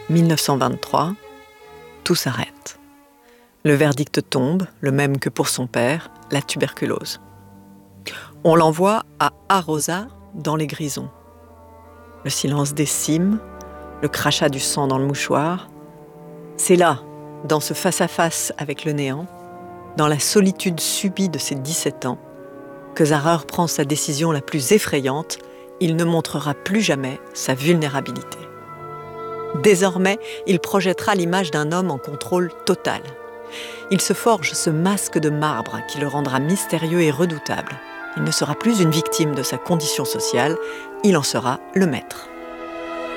1923, tout s'arrête. Le verdict tombe, le même que pour son père, la tuberculose. On l'envoie à Arosa, dans les Grisons. Le silence des cimes, le crachat du sang dans le mouchoir. C'est là, dans ce face-à-face avec le néant, dans la solitude subie de ses 17 ans, que Zarer prend sa décision la plus effrayante, il ne montrera plus jamais sa vulnérabilité. Désormais, il projettera l'image d'un homme en contrôle total. Il se forge ce masque de marbre qui le rendra mystérieux et redoutable. Il ne sera plus une victime de sa condition sociale, il en sera le maître.